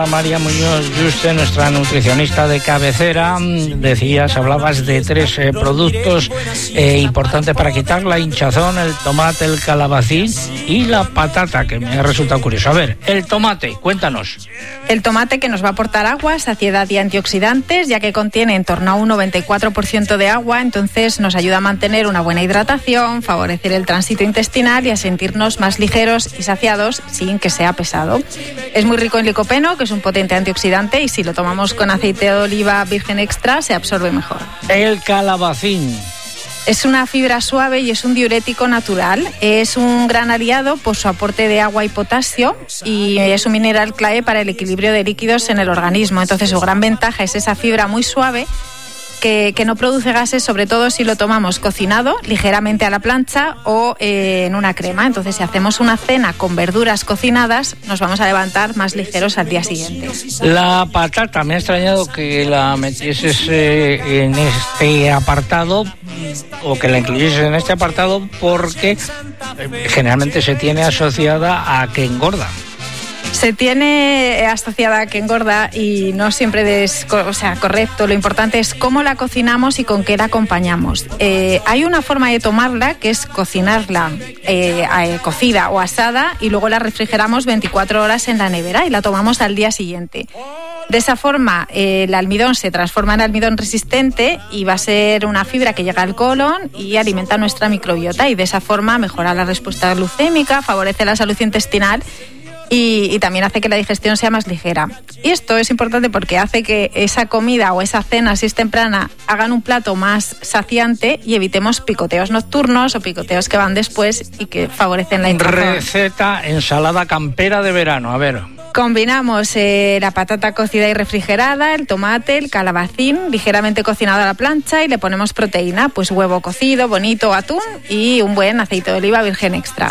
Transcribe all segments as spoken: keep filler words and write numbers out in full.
María Muñoz Yuste, nuestra nutricionista de cabecera. Decías, hablabas de tres eh, productos eh, importantes para quitar la hinchazón: el tomate, el calabacín y la patata, que me ha resultado curioso. A ver, el tomate, cuéntanos. El tomate, que nos va a aportar agua, saciedad y antioxidantes, ya que contiene en torno a un noventa y cuatro por ciento de agua, entonces nos ayuda a mantener una buena hidratación, favorecer el tránsito intestinal y a sentirnos más ligeros y saciados sin que sea pesado. Es muy rico en licopeno, que es un potente antioxidante, y si lo tomamos con aceite de oliva virgen extra se absorbe mejor. El calabacín. Es una fibra suave y es un diurético natural. Es un gran aliado por su aporte de agua y potasio, y es un mineral clave para el equilibrio de líquidos en el organismo. Entonces, su gran ventaja es esa fibra muy suave que, que no produce gases, sobre todo si lo tomamos cocinado, ligeramente a la plancha o eh, en una crema. Entonces, si hacemos una cena con verduras cocinadas, nos vamos a levantar más ligeros al día siguiente. La patata, me ha extrañado que la metieses eh, en este apartado, o que la incluyese en este apartado, porque eh, generalmente se tiene asociada a que engorda. Se tiene asociada a que engorda y no siempre es, o sea, correcto. Lo importante es cómo la cocinamos y con qué la acompañamos. Eh, hay una forma de tomarla, que es cocinarla eh, eh, cocida o asada, y luego la refrigeramos veinticuatro horas en la nevera y la tomamos al día siguiente. De esa forma, eh, el almidón se transforma en almidón resistente y va a ser una fibra que llega al colon y alimenta nuestra microbiota, y de esa forma mejora la respuesta glucémica, favorece la salud intestinal y, y también hace que la digestión sea más ligera. Y esto es importante porque hace que esa comida o esa cena, si es temprana, hagan un plato más saciante y evitemos picoteos nocturnos o picoteos que van después y que favorecen la hinchazón. Receta: ensalada campera de verano. A ver. Combinamos eh, la patata cocida y refrigerada, el tomate, el calabacín ligeramente cocinado a la plancha, y le ponemos proteína, pues huevo cocido, bonito, atún y un buen aceite de oliva virgen extra.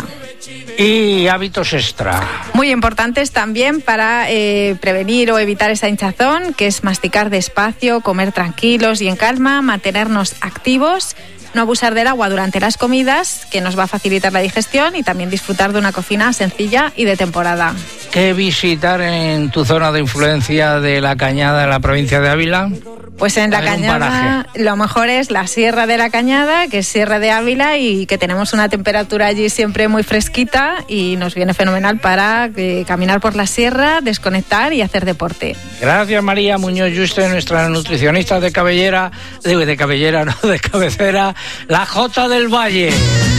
Y hábitos extra. Muy importantes también para eh, prevenir o evitar esa hinchazón, que es masticar despacio, comer tranquilos y en calma, mantenernos activos, no abusar del agua durante las comidas, que nos va a facilitar la digestión, y también disfrutar de una cocina sencilla y de temporada. ¿Qué visitar en tu zona de influencia de La Cañada, en la provincia de Ávila? Pues en La Cañada lo mejor es la Sierra de La Cañada, que es Sierra de Ávila, y que tenemos una temperatura allí siempre muy fresquita y nos viene fenomenal para eh, caminar por la sierra, desconectar y hacer deporte. Gracias, María Muñoz Yuste, nuestra nutricionista de cabellera, de, de cabellera, no, de cabecera, la Jota del Valle.